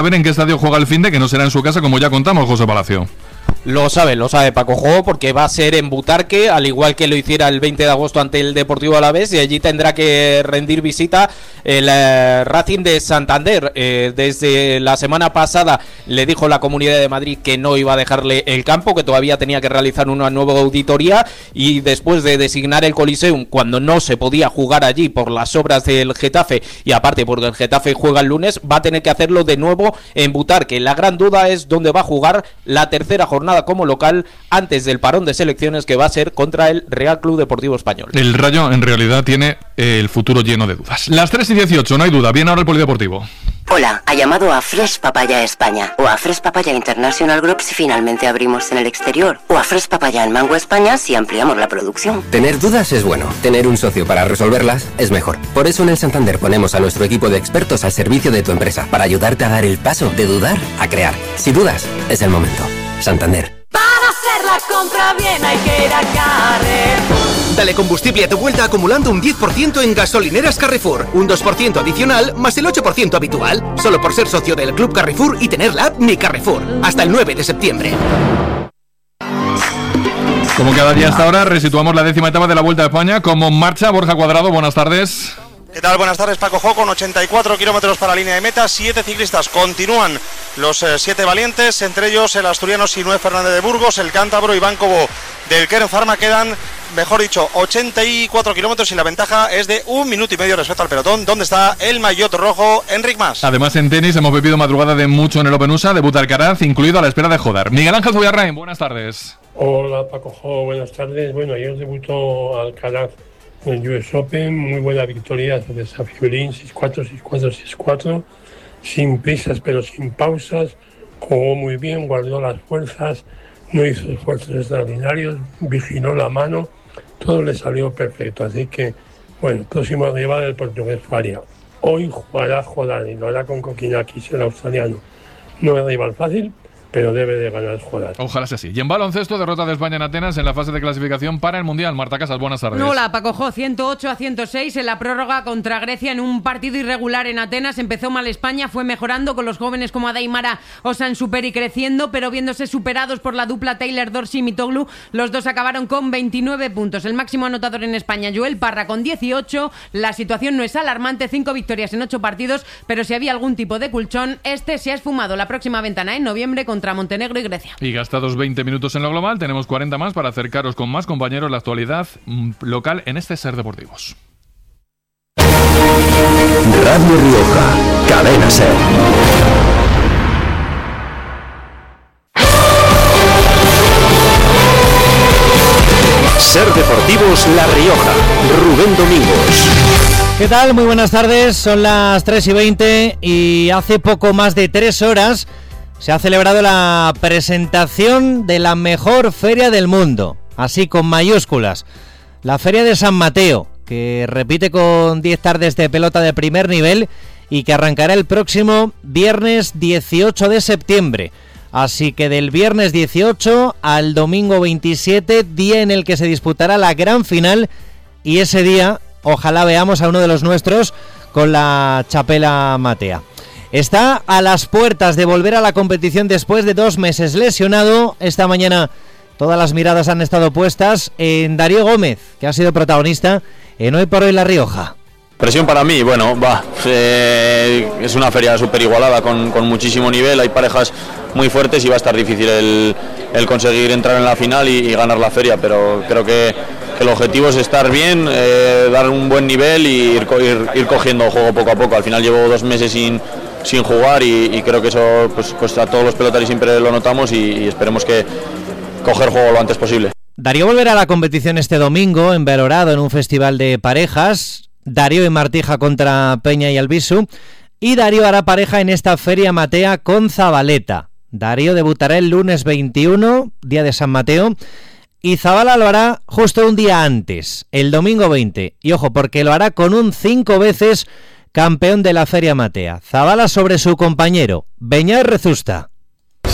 A ver en qué estadio juega el finde, que no será en su casa, como ya contamos, José Palacio. Lo sabe Paco Jo, porque va a ser en Butarque, al igual que lo hiciera el 20 de agosto ante el Deportivo Alavés, y allí tendrá que rendir visita el Racing de Santander. Desde la semana pasada le dijo la Comunidad de Madrid que no iba a dejarle el campo, que todavía tenía que realizar una nueva auditoría, y después de designar el Coliseum cuando no se podía jugar allí por las obras del Getafe, y aparte porque el Getafe juega el lunes, va a tener que hacerlo de nuevo en Butarque. La gran duda es dónde va a jugar la tercera jornada como local antes del parón de selecciones, que va a ser contra el Real Club Deportivo Español. El Rayo en realidad tiene el futuro lleno de dudas. Las 3:18, no hay duda, viene ahora el Polideportivo. Hola, ha llamado a Fresh Papaya España o a Fresh Papaya International Group si finalmente abrimos en el exterior, o a Fresh Papaya en Mango España si ampliamos la producción. Tener dudas es bueno, tener un socio para resolverlas es mejor. Por eso en el Santander ponemos a nuestro equipo de expertos al servicio de tu empresa, para ayudarte a dar el paso de dudar a crear. Si dudas, es el momento. Santander. Para hacer la compra bien hay que ir a Carrefour. Dale combustible a tu vuelta acumulando un 10% en gasolineras Carrefour, un 2% adicional más el 8% habitual, solo por ser socio del Club Carrefour y tener la app Mi Carrefour, hasta el 9 de septiembre. Como cada día hasta ahora, resituamos la 10ª etapa de la Vuelta a España. Como marcha, Borja Cuadrado, buenas tardes. ¿Qué tal? Buenas tardes, Paco Jo, con 84 kilómetros para la línea de meta, 7 ciclistas. Continúan los 7 valientes, entre ellos el asturiano Sinué Fernández de Burgos, el cántabro Iván Cobo del Kern Pharma. Quedan, mejor dicho, 84 kilómetros y la ventaja es de 1 minuto y medio respecto al pelotón, donde está el maillot rojo, Enric Mas. Además, en tenis hemos vivido madrugada de mucho en el Open USA, debuta Alcaraz, incluido a la espera de Jodar. Miguel Ángel Zubiarrain, buenas tardes. Hola, Paco Jo, buenas tardes. Bueno, ayer debutó Alcaraz en el US Open, muy buena victoria sobre Safiulín, 6-4, 6-4, 6-4, sin prisas pero sin pausas, jugó muy bien, guardó las fuerzas, no hizo esfuerzos extraordinarios, vigiló la mano, todo le salió perfecto, así que, bueno, próximo rival del portugués Faria. Hoy jugará Jodar y lo hará con Kokinakis, el australiano. No es rival fácil, pero debe de ganar Jodar. Ojalá sea así. Y en baloncesto, derrota de España en Atenas en la fase de clasificación para el Mundial. Marta Casas, buenas tardes. Hola, Paco Jo, 108-106 en la prórroga contra Grecia en un partido irregular en Atenas. Empezó mal España, fue mejorando con los jóvenes como Adaimara Osansuperi creciendo, pero viéndose superados por la dupla Taylor Dorsey-Mitoglu, los dos acabaron con 29 puntos. El máximo anotador en España, Joel Parra, con 18. La situación no es alarmante, 5 victorias en 8 partidos, pero si había algún tipo de colchón, este se ha esfumado. La próxima ventana en noviembre contra Montenegro y Grecia. Y gastados 20 minutos en lo global, tenemos 40 más para acercaros con más compañeros la actualidad local en este Ser Deportivos. Radio Rioja, Cadena Ser. Ser Deportivos La Rioja, Rubén Domingos. ¿Qué tal? Muy buenas tardes, son las 3:20 y hace poco más de 3 horas se ha celebrado la presentación de la mejor feria del mundo, así con mayúsculas, la Feria de San Mateo, que repite con 10 tardes de pelota de primer nivel y que arrancará el próximo viernes 18 de septiembre. Así que del viernes 18 al domingo 27, día en el que se disputará la gran final, y ese día ojalá veamos a uno de los nuestros con la chapela matea. Está a las puertas de volver a la competición después de 2 meses lesionado. Esta mañana todas las miradas han estado puestas en Darío Gómez, que ha sido protagonista en Hoy por Hoy La Rioja. Presión para mí, bueno, es una feria súper igualada con muchísimo nivel, hay parejas muy fuertes y va a estar difícil el conseguir entrar en la final y ganar la feria, pero creo que el objetivo es estar bien, dar un buen nivel y ir cogiendo juego poco a poco. Al final llevo 2 meses sin jugar y creo que eso pues a todos los pelotaris siempre lo notamos y esperemos que coger juego lo antes posible. Darío volverá a la competición este domingo en Belorado en un festival de parejas. Darío y Martija contra Peña y Albisu, y Darío hará pareja en esta feria matea con Zabaleta. Darío debutará el lunes 21, día de San Mateo, y Zabala lo hará justo un día antes, el domingo 20. Y ojo, porque lo hará con un 5 veces campeón de la feria matea. Zabala sobre su compañero, Beñat Rezusta. Sí,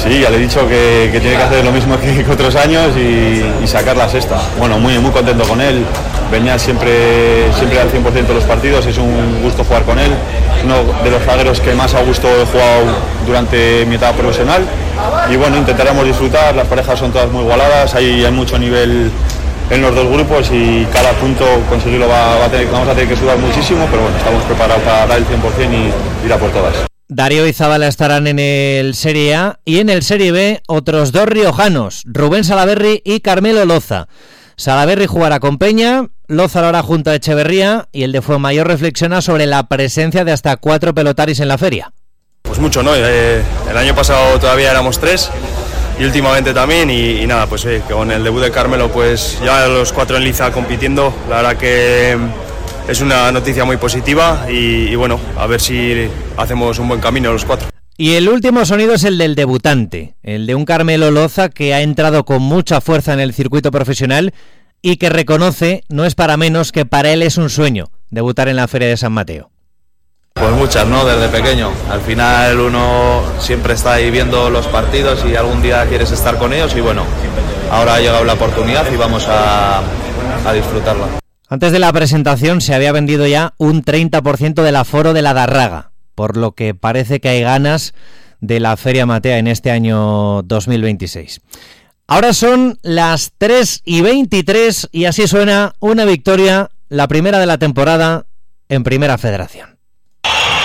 Sí, ya le he dicho que tiene que hacer lo mismo que otros años y sacar la sexta. Bueno, muy contento con él. Venía siempre al 100% de los partidos, es un gusto jugar con él. Es uno de los zagueros que más a gusto he jugado durante mi etapa profesional. Y bueno, intentaremos disfrutar, las parejas son todas muy igualadas, hay mucho nivel en los dos grupos y cada punto conseguirlo vamos a tener que sudar muchísimo, pero bueno, estamos preparados para dar el 100% y ir a por todas. Darío y Zabala estarán en el Serie A y en el Serie B otros dos riojanos, Rubén Salaberry y Carmelo Loza. Salaberry jugará con Peña, Loza lo hará junto a Echeverría y el de Fuenmayor reflexiona sobre la presencia de hasta 4 pelotaris en la feria. Pues mucho, ¿no? El año pasado todavía éramos 3 y últimamente también y nada, pues con el debut de Carmelo pues ya los 4 en liza compitiendo, la verdad que es una noticia muy positiva y bueno, a ver si hacemos un buen camino los 4. Y el último sonido es el del debutante, el de un Carmelo Loza que ha entrado con mucha fuerza en el circuito profesional y que reconoce, no es para menos, que para él es un sueño debutar en la Feria de San Mateo. Pues muchas, ¿no? Desde pequeño. Al final uno siempre está ahí viendo los partidos y algún día quieres estar con ellos y bueno, ahora ha llegado la oportunidad y vamos a disfrutarla. Antes de la presentación se había vendido ya un 30% del aforo de la Darraga, por lo que parece que hay ganas de la Feria Matea en este año 2026. Ahora son las 3:23 y así suena una victoria, la primera de la temporada en Primera Federación.